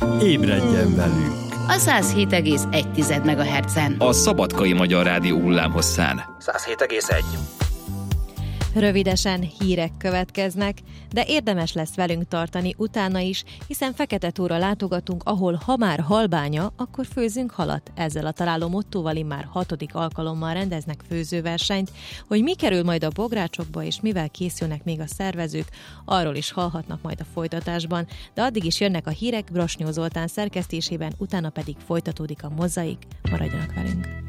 Ébredjen velünk! A 107,1 MHz-en. A Szabadkai Magyar Rádió hullámhosszán. 107,1. Rövidesen hírek következnek, de érdemes lesz velünk tartani utána is, hiszen Fekete-tóra látogatunk, ahol ha már halbánya, akkor főzünk halat. Ezzel a találó mottóval immár 6. alkalommal rendeznek főzőversenyt. Hogy mi kerül majd a bográcsokba és mivel készülnek még a szervezők, arról is hallhatnak majd a folytatásban, de addig is jönnek a hírek Brosnyó Zoltán szerkesztésében, utána pedig folytatódik a mozaik. Maradjanak velünk!